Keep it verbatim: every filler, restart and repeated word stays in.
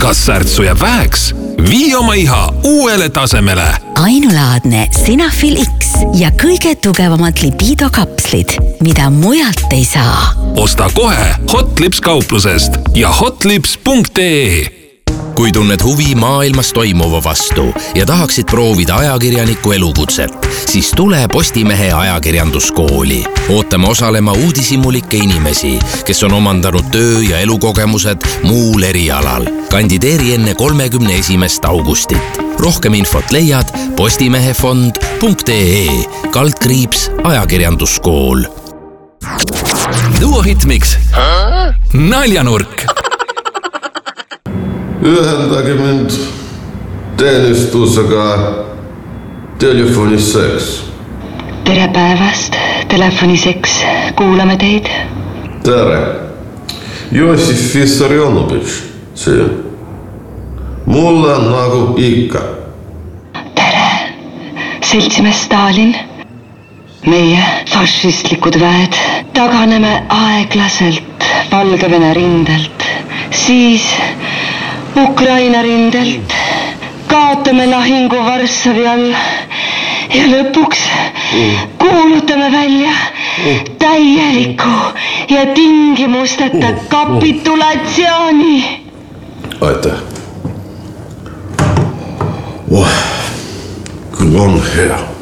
kas särtsu jääb väheks? Vii oma iha uuele tasemele. Ainulaadne Sinafil X ja kõige tugevamad libido kapslid, mida mujalt ei saa. Osta kohe Hotlips kauplusest ja hotlips punkt ee. Kui tunned huvi maailmas toimuva vastu ja tahaksid proovida ajakirjaniku elukutset, siis tule Postimehe ajakirjanduskooli. Ootame osalema uudisimulikke inimesi, kes on omandanud töö- ja elukogemused muul erialal. Kandideeri enne kolmekümne esimest augustit. Rohkem infot leiad postimehefond punkt ee kaldkriips ajakirjanduskool. Duo Hitmix. Naljanurk. Ühendage mind teenistusega telefoniseks. Tere päevast, telefoniseks. Kuulame teid. Tere. Jossif Vissarionovitš siin. Mulle nagu ikka. Tere. Seltsimees Stalin. Meie fašistlikud väed taganeme aeglaselt Valgevene rindelt. Siis Ukraina rindelt kaotame lahingu Varssavi all ja lõpuks kuulutame välja täieliku ja tingimusteta kapitulatsiooni. Aitäh. Oh, küll on hea.